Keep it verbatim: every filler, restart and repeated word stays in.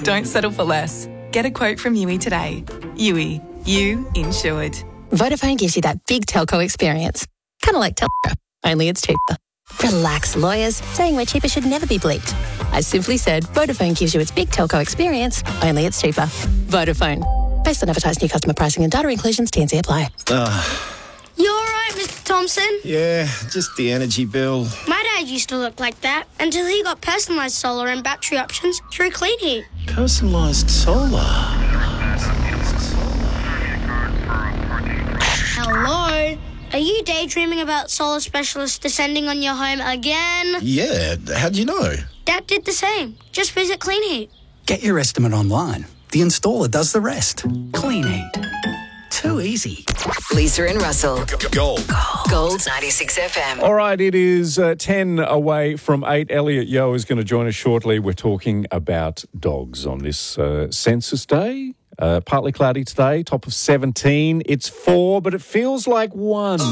Don't settle for less. Get a quote from U I today. U I. You insured. Vodafone gives you that big telco experience. Kind of like Telstra, only it's cheaper. Relax, lawyers. Saying we're cheaper should never be bleeped. I simply said Vodafone gives you its big telco experience, only it's cheaper. Vodafone. Based on advertised new customer pricing and data inclusions, T N C apply. Uh, You all right, Mister Thompson? yeah, just the energy bill. My dad used to look like that until he got personalised solar and battery options through Clean Heat. Personalised solar. Hello? Are you daydreaming about solar specialists descending on your home again? Yeah, how'd you know? Dad did the same. Just visit Clean Heat. Get your estimate online. The installer does the rest. Clean Heat. Too easy. Lisa and Russell. Gold. Gold's ninety-six F M. All right, it is uh, ten away from eight. Elliot Yeo is going to join us shortly. We're talking about dogs on this uh, census day. Uh, partly cloudy today, top of seventeen. It's four, but it feels like one.